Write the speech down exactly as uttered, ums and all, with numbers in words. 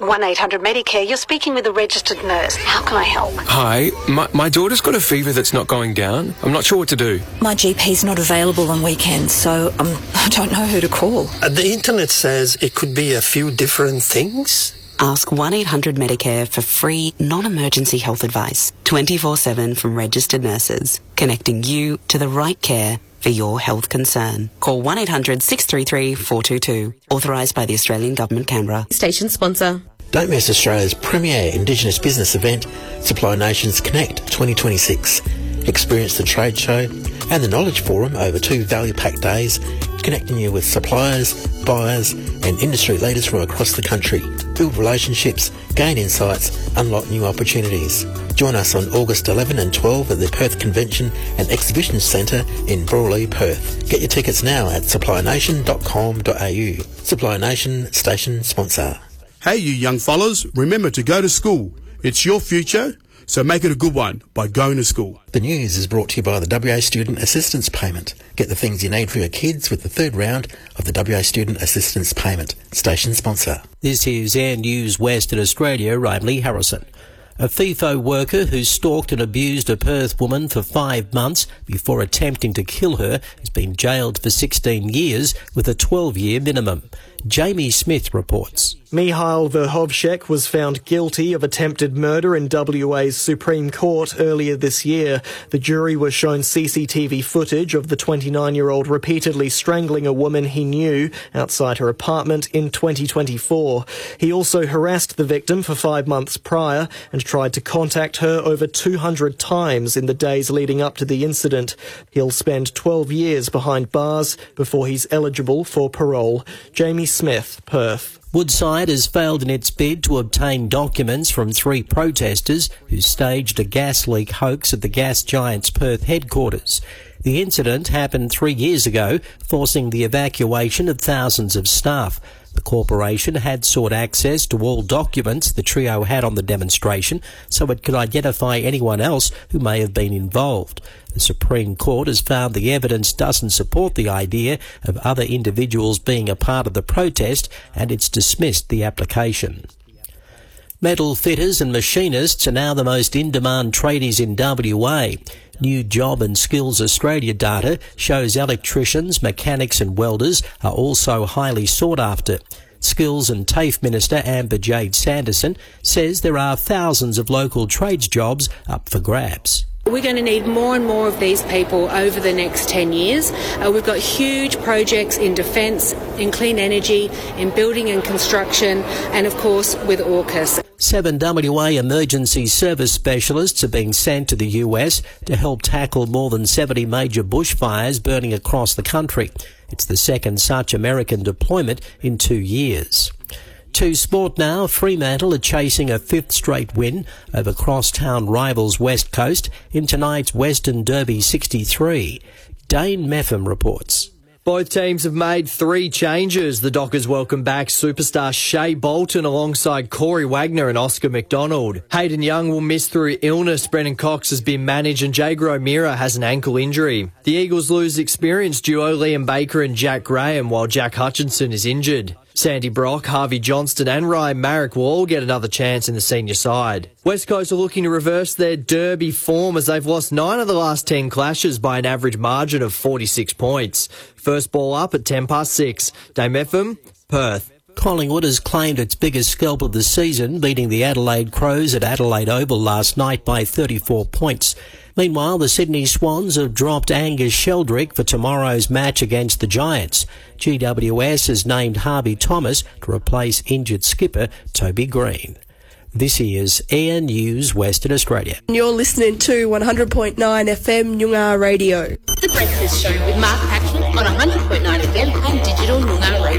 one eight hundred Medicare. You're speaking with a registered nurse. How can I help? Hi, my, my daughter's got a fever that's not going down. I'm not sure what to do. My G P's not available on weekends, so um, I don't know who to call. Uh, the internet says it could be a few different things. Ask one eight hundred Medicare for free, non-emergency health advice, twenty-four seven from registered nurses, connecting you to the right care for your health concern. Call one eight hundred six three three four two two. Authorised by the Australian Government, Canberra. Station sponsor. Don't miss Australia's premier Indigenous business event, Supply Nations Connect twenty twenty-six. Experience the trade show and the Knowledge Forum over two value-packed days, connecting you with suppliers, buyers and industry leaders from across the country. Build relationships, gain insights, unlock new opportunities. Join us on August eleventh and twelfth at the Perth Convention and Exhibition Centre in Brawley, Perth. Get your tickets now at supply nation dot com dot a u. Supply Nation station sponsor. Hey you young fellas, remember to go to school. It's your future, so make it a good one by going to school. The news is brought to you by the W A Student Assistance Payment. Get the things you need for your kids with the third round of the W A Student Assistance Payment. Station sponsor. This is Air News Western Australia. I'm Lee Harrison. A FIFO worker who stalked and abused a Perth woman for five months before attempting to kill her has been jailed for sixteen years with a twelve-year minimum. Jamie Smith reports. Mihail Verhovshek was found guilty of attempted murder in W A's Supreme Court earlier this year. The jury was shown C C T V footage of the twenty-nine-year-old repeatedly strangling a woman he knew outside her apartment in twenty twenty-four. He also harassed the victim for five months prior and tried to contact her over two hundred times in the days leading up to the incident. He'll spend twelve years behind bars before he's eligible for parole. Jamie Smith, Perth. Woodside has failed in its bid to obtain documents from three protesters who staged a gas leak hoax at the gas giant's Perth headquarters. The incident happened three years ago, forcing the evacuation of thousands of staff. The corporation had sought access to all documents the trio had on the demonstration so it could identify anyone else who may have been involved. The Supreme Court has found the evidence doesn't support the idea of other individuals being a part of the protest, and it's dismissed the application. Metal fitters and machinists are now the most in-demand tradies in W A. New Job and Skills Australia data shows electricians, mechanics and welders are also highly sought after. Skills and TAFE Minister Amber Jade Sanderson says there are thousands of local trades jobs up for grabs. We're going to need more and more of these people over the next ten years. Uh, we've got huge projects in defence, in clean energy, in building and construction, and of course with AUKUS. Seven W A emergency service specialists are being sent to the U S to help tackle more than seventy major bushfires burning across the country. It's the second such American deployment in two years. To sport now, Fremantle are chasing a fifth straight win over crosstown rivals West Coast in tonight's Western Derby sixty-three. Dane Meffam reports. Both teams have made three changes. The Dockers welcome back superstar Shea Bolton alongside Corey Wagner and Oscar McDonald. Hayden Young will miss through illness. Brennan Cox has been managed and Jager O'Meara has an ankle injury. The Eagles lose experienced duo Liam Baker and Jack Graham while Jack Hutchinson is injured. Sandy Brock, Harvey Johnston and Ryan Marrick will all get another chance in the senior side. West Coast are looking to reverse their Derby form as they've lost nine of the last ten clashes by an average margin of forty-six points. First ball up at ten past six. Dame F M, Perth. Collingwood has claimed its biggest scalp of the season, beating the Adelaide Crows at Adelaide Oval last night by thirty-four points. Meanwhile, the Sydney Swans have dropped Angus Sheldrick for tomorrow's match against the Giants. G W S has named Harvey Thomas to replace injured skipper Toby Green. This is Air News Western Australia. You're listening to one hundred point nine F M Noongar Radio. The Breakfast Show with Mark Patrick on one hundred point nine F M and Digital Noongar Radio.